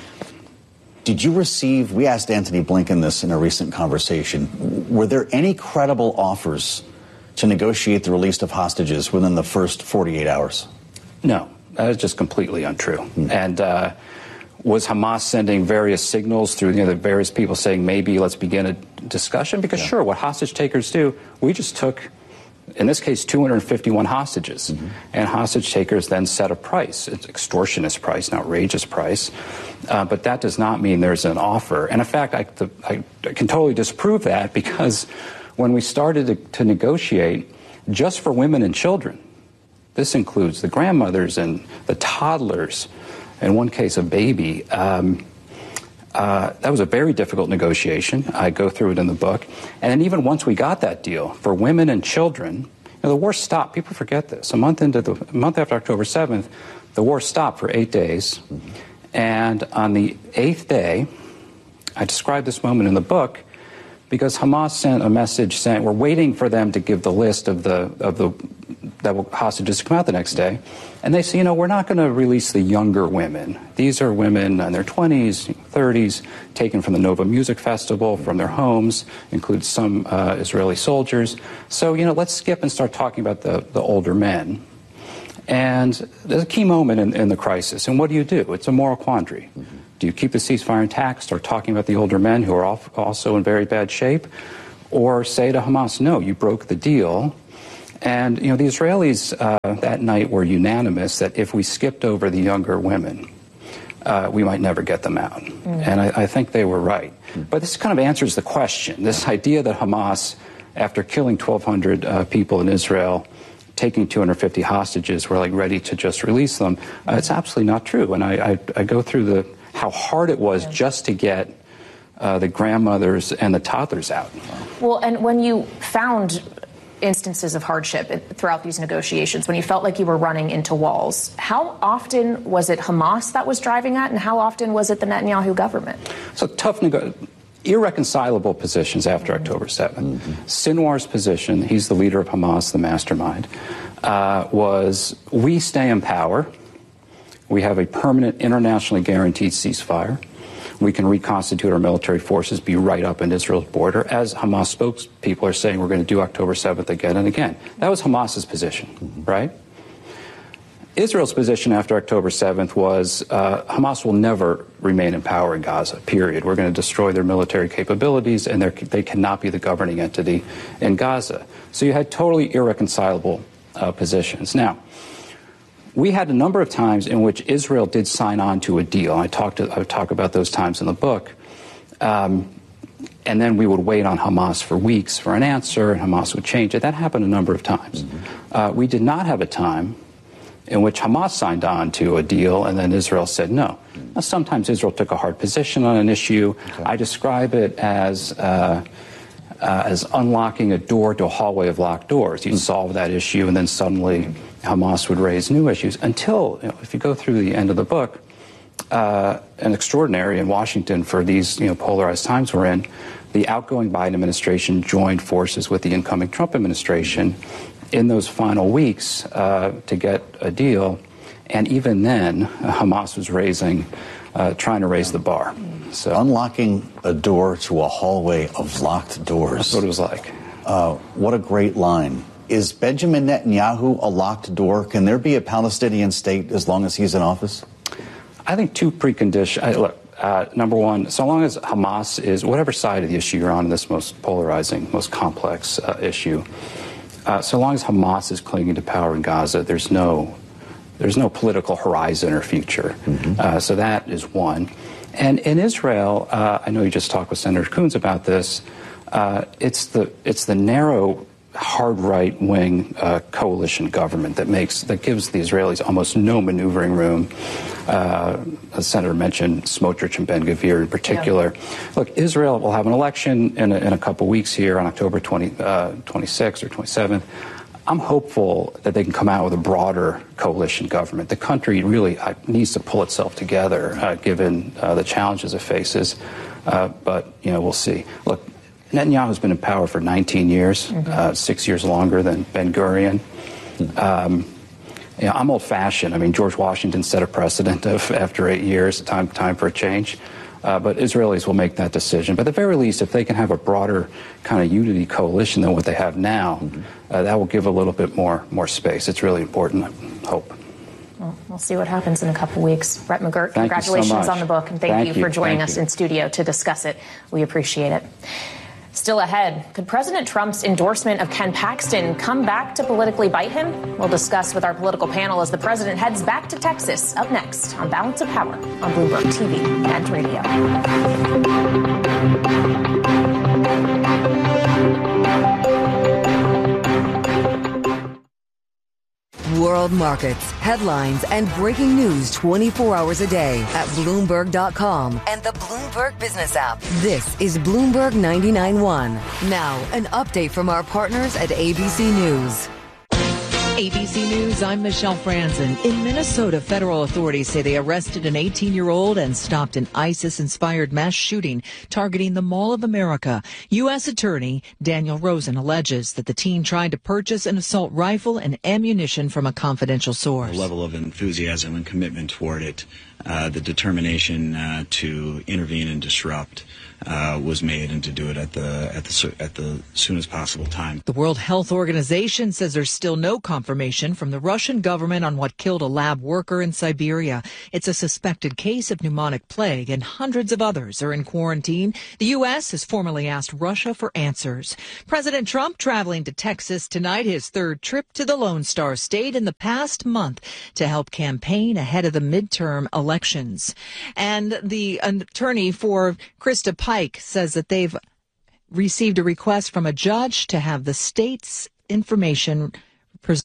S2: Did you receive, we asked Antony Blinken this in a recent conversation, were there any credible offers to negotiate the release of hostages within the first forty-eight hours?
S11: No, that is just completely untrue. Mm-hmm. And uh, was Hamas sending various signals through, you know, the various people saying maybe let's begin a discussion? Because yeah. sure, what hostage takers do, we just took in this case, two hundred fifty-one hostages. Mm-hmm. And hostage takers then set a price. It's extortionist price, an outrageous price. Uh, but that does not mean there's an offer. And in fact, I, the, I, I can totally disprove that, because when we started to, to negotiate just for women and children, this includes the grandmothers and the toddlers, in one case a baby, um, Uh, that was a very difficult negotiation. I go through it in the book. And then even once we got that deal, for women and children, you know, the war stopped. People forget this. A month into the a month after October seventh, the war stopped for eight days. Mm-hmm. And on the eighth day, I describe this moment in the book because Hamas sent a message saying we're waiting for them to give the list of the of the that will hostages to come out the next day. And they say, you know, we're not going to release the younger women. These are women in their twenties, thirties, taken from the Nova Music Festival, from their homes, includes some uh, Israeli soldiers. So, you know, let's skip and start talking about the, the older men. And there's a key moment in, in the crisis. And what do you do? It's a moral quandary. Mm-hmm. Do you keep the ceasefire intact, start talking about the older men who are also in very bad shape? Or say to Hamas, no, you broke the deal. And, you know, the Israelis uh, that night were unanimous that if we skipped over the younger women, uh, we might never get them out. Mm. And I, I think they were right. Mm. But this kind of answers the question. This idea that Hamas, after killing twelve hundred uh, people in Israel, taking two hundred fifty hostages, were like ready to just release them, uh, it's absolutely not true. And I, I, I go through the how hard it was yeah. just to get uh, the grandmothers and the toddlers out.
S5: Well, and when you found instances of hardship throughout these negotiations, when you felt like you were running into walls, how often was it Hamas that was driving that, and how often was it the Netanyahu government?
S11: So tough, nego- irreconcilable positions after mm-hmm. October seventh. Mm-hmm. Sinwar's position, he's the leader of Hamas, the mastermind, uh, was we stay in power, we have a permanent internationally guaranteed ceasefire, we can reconstitute our military forces, be right up in Israel's border, as Hamas spokespeople are saying we're going to do October seventh again and again. That was Hamas's position, mm-hmm. right? Israel's position after October seventh was uh, Hamas will never remain in power in Gaza, period. We're going to destroy their military capabilities, and they cannot be the governing entity in Gaza. So you had totally irreconcilable uh, positions. Now, we had a number of times in which Israel did sign on to a deal. I talked to, I talk about those times in the book. Um, and then we would wait on Hamas for weeks for an answer, and Hamas would change it. That happened a number of times. Mm-hmm. Uh, we did not have a time in which Hamas signed on to a deal and then Israel said no. Mm-hmm. Now, sometimes Israel took a hard position on an issue. Okay. I describe it as uh, uh, as unlocking a door to a hallway of locked doors. You'd mm-hmm. solve that issue, and then suddenly Hamas would raise new issues until, you know, if you go through the end of the book, uh, an extraordinary in Washington for these, you know, polarized times we're in, the outgoing Biden administration joined forces with the incoming Trump administration in those final weeks uh, to get a deal. And even then, uh, Hamas was raising, uh, trying to raise the bar. So
S2: unlocking a door to a hallway of locked doors.
S11: That's what it was like.
S2: Uh, what a great line. Is Benjamin Netanyahu a locked door? Can there be a Palestinian state as long as he's in office?
S11: I think two preconditions. Look, uh, number one, so long as Hamas is, whatever side of the issue you're on in this most polarizing, most complex uh, issue, uh, so long as Hamas is clinging to power in Gaza, there's no, there's no political horizon or future. Mm-hmm. Uh, so that is one. And in Israel, uh, I know you just talked with Senator Coons about this. Uh, it's the it's the narrow, hard right-wing uh, coalition government that makes that gives the Israelis almost no maneuvering room. Uh, as Senator mentioned, Smotrich and Ben-Gvir in particular. Yeah. Look, Israel will have an election in a, in a couple weeks here on October twentieth, uh, twenty-sixth or twenty-seventh. I'm hopeful that they can come out with a broader coalition government. The country really uh, needs to pull itself together, uh, given uh, the challenges it faces. Uh, but, you know, we'll see. Look, Netanyahu's been in power for nineteen years, mm-hmm. uh, six years longer than Ben-Gurion. Um, you know, I'm old-fashioned. I mean, George Washington set a precedent of after eight years, time time for a change. Uh, but Israelis will make that decision. But at the very least, if they can have a broader kind of unity coalition than what they have now, mm-hmm. uh, that will give a little bit more more space. It's really important, I hope.
S5: Well, we'll see what happens in a couple weeks. Brett McGirt,
S11: thank
S5: congratulations
S11: so
S5: on the book, and thank, thank you for joining thank us you. in studio to discuss it. We appreciate it. Still Still ahead, could President Trump's endorsement of Ken Paxton come back to politically bite him? We'll discuss with our political panel as the president heads back to Texas. Up next on Balance of Power on Bloomberg T V and radio.
S6: World markets, headlines, and breaking news twenty-four hours a day at Bloomberg dot com and the Bloomberg Business app. This is Bloomberg ninety-nine point one. Now, an update from our partners at A B C News.
S12: A B C News, I'm Michelle Franzen. In Minnesota, federal authorities say they arrested an eighteen-year-old and stopped an ISIS-inspired mass shooting targeting the Mall of America. U S Attorney Daniel Rosen alleges that the teen tried to purchase an assault rifle and ammunition from a confidential source.
S13: The level of enthusiasm and commitment toward it, uh, the determination uh, to intervene and disrupt Uh, was made, and to do it at the at the at the soonest possible time.
S12: The World Health Organization says there's still no confirmation from the Russian government on what killed a lab worker in Siberia. It's a suspected case of pneumonic plague, and hundreds of others are in quarantine. The U S has formally asked Russia for answers. President Trump traveling to Texas tonight, his third trip to the Lone Star State in the past month to help campaign ahead of the midterm elections. And the attorney for Krista Pike says that they've received a request from a judge to have the state's information preserved.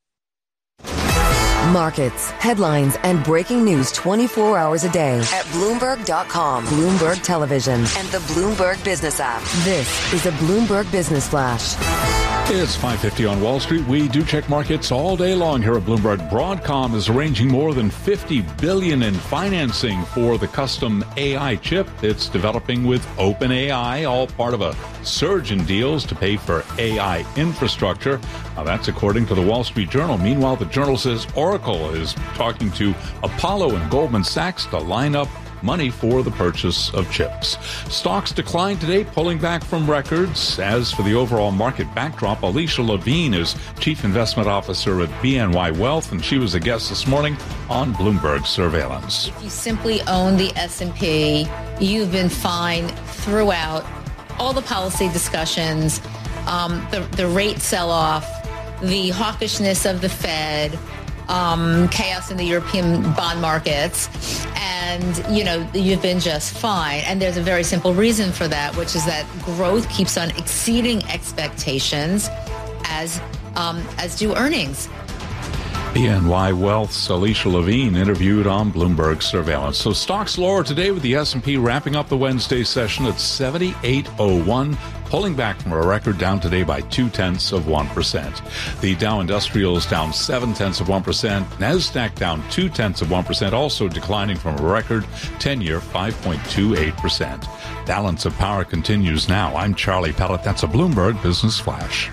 S6: Markets, headlines, and breaking news twenty-four hours a day at Bloomberg dot com, Bloomberg Television, and the Bloomberg Business app. This is a Bloomberg Business Flash.
S7: It's five fifty on Wall Street. We do check markets all day long here at Bloomberg. Broadcom is arranging more than fifty billion dollars in financing for the custom A I chip it's developing with OpenAI, all part of a surge in deals to pay for A I infrastructure. Now, that's according to the Wall Street Journal. Meanwhile, the Journal says Oracle is talking to Apollo and Goldman Sachs to line up money for the purchase of chips. Stocks declined today, pulling back from records. As for the overall market backdrop, Alicia Levine is Chief Investment Officer at B N Y Wealth, and she was a guest this morning on Bloomberg Surveillance.
S14: If you simply own the S and P, you've been fine throughout all the policy discussions, um, the, the rate sell-off, the hawkishness of the Fed, um, chaos in the European bond markets, and, you know, you've been just fine. And there's a very simple reason for that, which is that growth keeps on exceeding expectations, as um, as do earnings.
S7: B N Y Wealth's Alicia Levine interviewed on Bloomberg Surveillance. So stocks lower today with the S and P wrapping up the Wednesday session at seventy-eight oh one, pulling back from a record, down today by two-tenths of one percent. The Dow Industrial is down seven-tenths of one percent. NASDAQ down two-tenths of one percent, also declining from a record ten-year five point two eight percent. Balance of Power continues now. I'm Charlie Pellet. That's a Bloomberg Business Flash.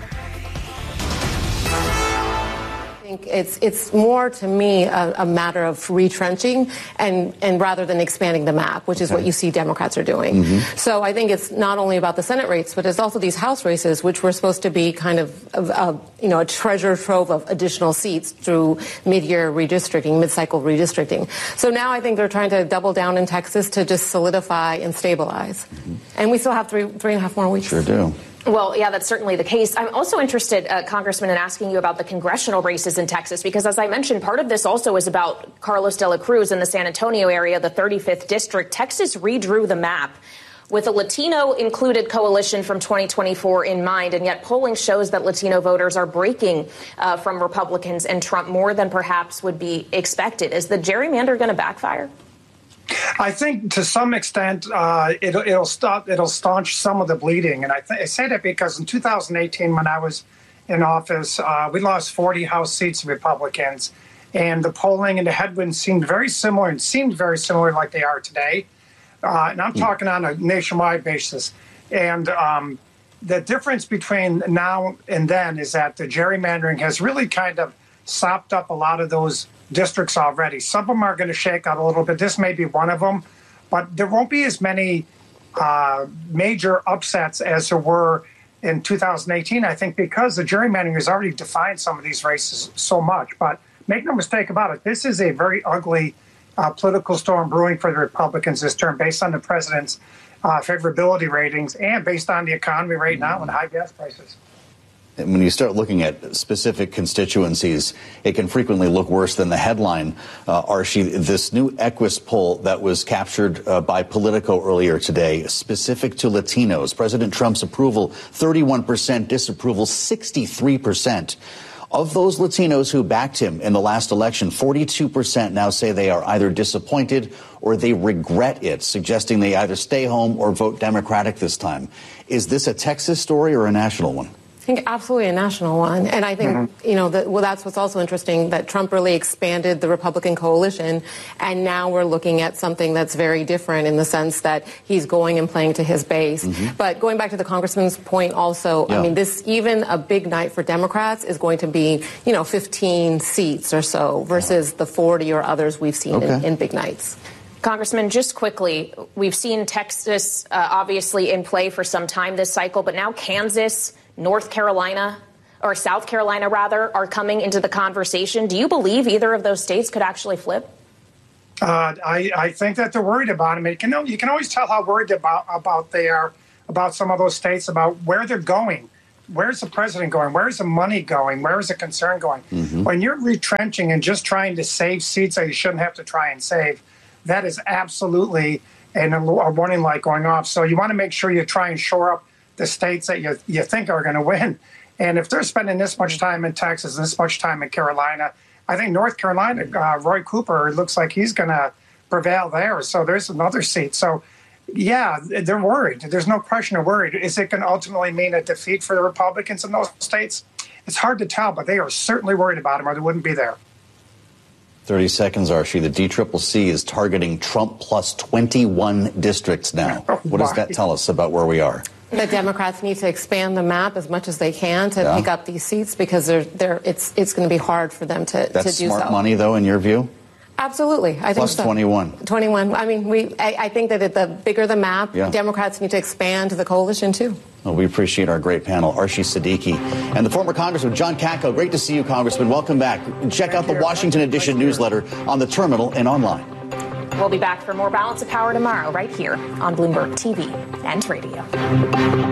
S15: It's it's more, to me, a, a matter of retrenching and, and rather than expanding the map, which is okay. What you see Democrats are doing. Mm-hmm. So I think it's not only about the Senate rates, but it's also these House races, which were supposed to be kind of, of, of you know, a treasure trove of additional seats through mid-year redistricting, mid-cycle redistricting. So now I think they're trying to double down in Texas to just solidify and stabilize. Mm-hmm. And we still have three, three and a half more weeks.
S2: Sure do.
S5: Well, yeah, that's certainly the case. I'm also interested, uh, Congressman, in asking you about the congressional races in Texas, because as I mentioned, part of this also is about Carlos de la Cruz in the San Antonio area, the thirty-fifth district. Texas redrew the map with a Latino-included coalition from twenty twenty-four in mind, and yet polling shows that Latino voters are breaking uh, from Republicans and Trump more than perhaps would be expected. Is the gerrymander going to backfire?
S16: I think to some extent uh, it'll, it'll stop. It'll staunch some of the bleeding, and I, th- I say that because in two thousand eighteen, when I was in office, uh, we lost forty House seats to Republicans, and the polling and the headwinds seemed very similar, and seemed very similar like they are today. Uh, and I'm talking on a nationwide basis. And um, the difference between now and then is that the gerrymandering has really kind of sopped up a lot of those districts already. Some of them are going to shake out a little bit. This may be one of them, but there won't be as many uh, major upsets as there were in two thousand eighteen, I think, because the gerrymandering has already defined some of these races so much. But make no mistake about it, this is a very ugly uh, political storm brewing for the Republicans this term based on the president's uh, favorability ratings, and based on the economy right now and high gas prices.
S2: And when you start looking at specific constituencies, it can frequently look worse than the headline. Uh, Archie, this new Equus poll that was captured uh, by Politico earlier today, specific to Latinos, President Trump's approval, thirty-one percent, disapproval, sixty-three percent. Of those Latinos who backed him in the last election, forty-two percent now say they are either disappointed or they regret it, suggesting they either stay home or vote Democratic this time. Is this a Texas story or a national one?
S15: I think absolutely a national one. And I think, mm-hmm. you know, that, well, that's what's also interesting, that Trump really expanded the Republican coalition. And now we're looking at something that's very different in the sense that he's going and playing to his base. Mm-hmm. But going back to the congressman's point also, yeah. I mean, this, even a big night for Democrats is going to be, you know, fifteen seats or so versus the forty or others we've seen okay. in, in big nights.
S5: Congressman, just quickly, we've seen Texas uh, obviously in play for some time this cycle, but now Kansas, North Carolina, or South Carolina, rather, are coming into the conversation. Do you believe either of those states could actually flip?
S16: Uh, I, I think that they're worried about them. You can, you can always tell how worried about, about they are about some of those states, about where they're going. Where's the president going? Where's the money going? Where is the concern going? Mm-hmm. When you're retrenching and just trying to save seats that you shouldn't have to try and save, that is absolutely an, a warning light going off. So you want to make sure you try and shore up the states that you you think are going to win. And if they're spending this much time in Texas and this much time in Carolina, I think North Carolina, uh, Roy Cooper, it looks like he's going to prevail there. So there's another seat. So, yeah, they're worried. There's no question they're worried. Is it going to ultimately mean a defeat for the Republicans in those states? It's hard to tell, but they are certainly worried about him or they wouldn't be there.
S2: thirty seconds, Archie. The D C C C is targeting Trump plus twenty-one districts now. Oh, what does that tell us about where we are?
S15: The Democrats need to expand the map as much as they can to yeah. pick up these seats because they're, they're, it's, it's going to be hard for them to,
S2: That's
S15: to do so.
S2: That's smart money, though, in your view?
S15: Absolutely. I
S2: Plus
S15: think so.
S2: twenty-one.
S15: twenty-one. I mean, we. I, I think that the bigger the map, yeah. Democrats need to expand the coalition, too.
S2: Well, we appreciate our great panel, Archie Siddiqui and the former Congressman John Katko. Great to see you, Congressman. Welcome back. Check out the Washington Edition newsletter on the terminal and online.
S5: We'll be back for more Balance of Power tomorrow right here on Bloomberg T V and radio.